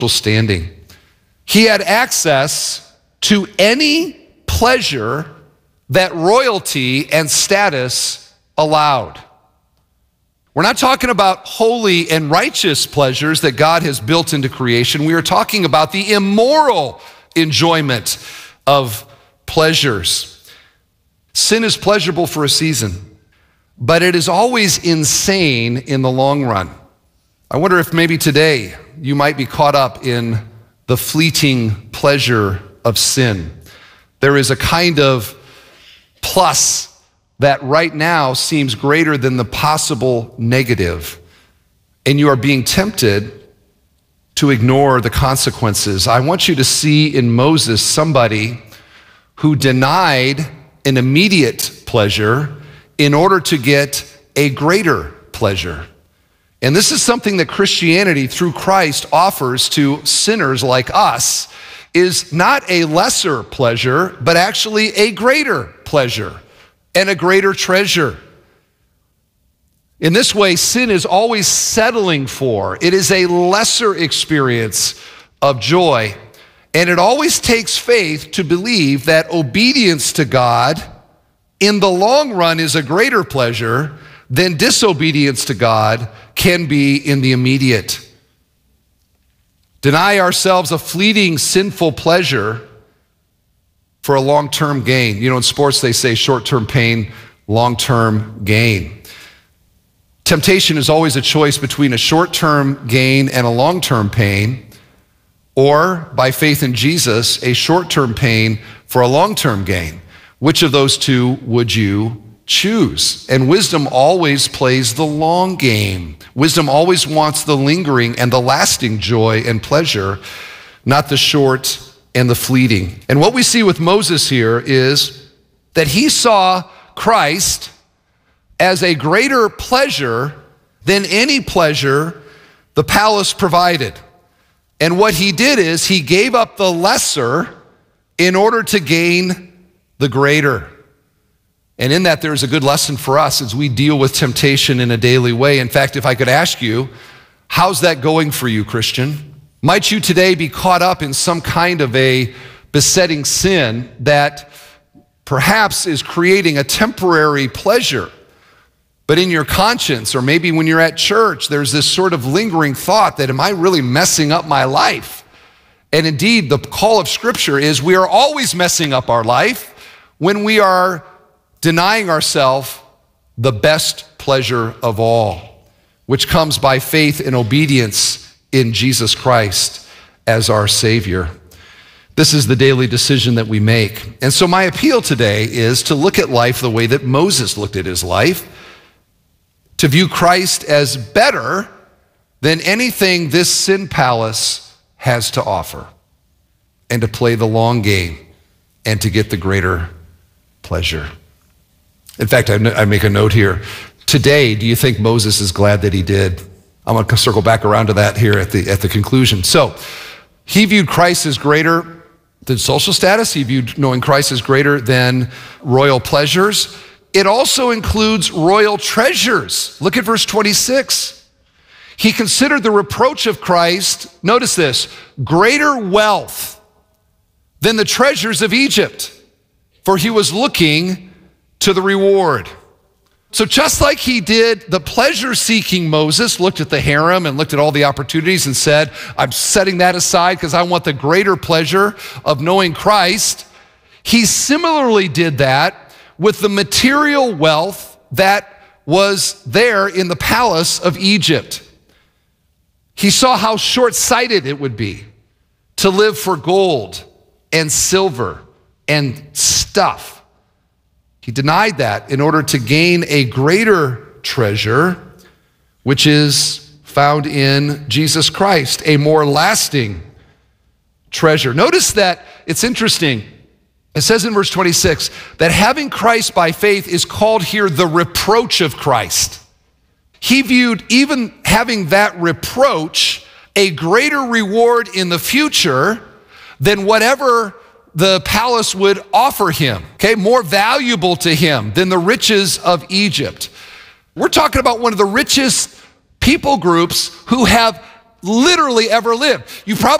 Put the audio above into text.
standing. He had access to any pleasure that royalty and status allowed. We're not talking about holy and righteous pleasures that God has built into creation. We are talking about the immoral enjoyment of pleasures. Sin is pleasurable for a season, but it is always insane in the long run. I wonder if maybe today you might be caught up in the fleeting pleasure of sin. There is a kind of plus that right now seems greater than the possible negative, and you are being tempted to ignore the consequences. I want you to see in Moses somebody who denied an immediate pleasure in order to get a greater pleasure. And this is something that Christianity through Christ offers to sinners like us, is not a lesser pleasure, but actually a greater pleasure and a greater treasure. In this way, sin is always settling for. It is a lesser experience of joy. And it always takes faith to believe that obedience to God in the long run is a greater pleasure than disobedience to God can be in the immediate. Deny ourselves a fleeting sinful pleasure for a long-term gain. You know, in sports they say short-term pain, long-term gain. Temptation is always a choice between a short-term gain and a long-term pain, or by faith in Jesus, a short-term pain for a long-term gain. Which of those two would you choose? And wisdom always plays the long game. Wisdom always wants the lingering and the lasting joy and pleasure, not the short and the fleeting. And what we see with Moses here is that he saw Christ as a greater pleasure than any pleasure the palace provided. And what he did is he gave up the lesser in order to gain the greater. And in that, there's a good lesson for us as we deal with temptation in a daily way. In fact, if I could ask you, how's that going for you, Christian? Might you today be caught up in some kind of a besetting sin that perhaps is creating a temporary pleasure, but in your conscience, or maybe when you're at church, there's this sort of lingering thought that, am I really messing up my life? And indeed, the call of Scripture is we are always messing up our life when we are denying ourselves the best pleasure of all, which comes by faith and obedience in Jesus Christ as our Savior. This is the daily decision that we make. And so my appeal today is to look at life the way that Moses looked at his life, to view Christ as better than anything this sin palace has to offer, and to play the long game and to get the greater pleasure. In fact, I make a note here. Today, do you think Moses is glad that he did? I'm going to circle back around to that here at the conclusion. So, he viewed Christ as greater than social status. He viewed knowing Christ as greater than royal pleasures. It also includes royal treasures. Look at verse 26. He considered the reproach of Christ, notice this, greater wealth than the treasures of Egypt, for he was looking to the reward. So just like he did, the pleasure-seeking Moses looked at the harem and looked at all the opportunities and said, I'm setting that aside because I want the greater pleasure of knowing Christ. He similarly did that with the material wealth that was there in the palace of Egypt. He saw how short-sighted it would be to live for gold and silver and stuff. He denied that in order to gain a greater treasure, which is found in Jesus Christ, a more lasting treasure. Notice that it's interesting. It says in verse 26 that having Christ by faith is called here the reproach of Christ. He viewed even having that reproach a greater reward in the future than whatever the palace would offer him, okay? More valuable to him than the riches of Egypt. We're talking about one of the richest people groups who have literally ever lived. You probably